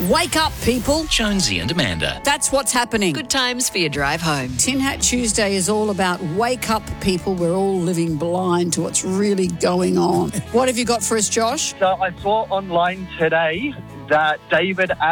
Wake up, people. Jonesy and Amanda. That's what's happening. Good times for your drive home. Tin Hat Tuesday is all about wake up, people. We're all living blind to what's really going on. What have you got for us, Josh? So I saw online today that David